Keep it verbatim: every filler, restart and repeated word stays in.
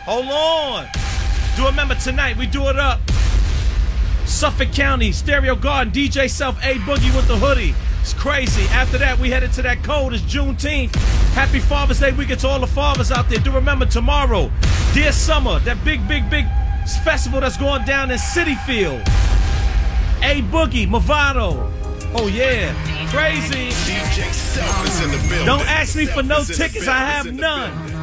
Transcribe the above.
Hold on. Do remember tonight, we do it up. Suffolk County, Stereo Garden, D J Self, A Boogie with the hoodie. It's crazy. After that, we headed to that cold. It's Juneteenth. Happy Father's Day weekend to all the fathers out there. Do remember tomorrow, Dear Summer, that big, big, big festival that's going down in City Field. A Boogie, Movado. Oh yeah, crazy. D J Self is in the building. Don't ask me for no Self is in the tickets. I have building. none.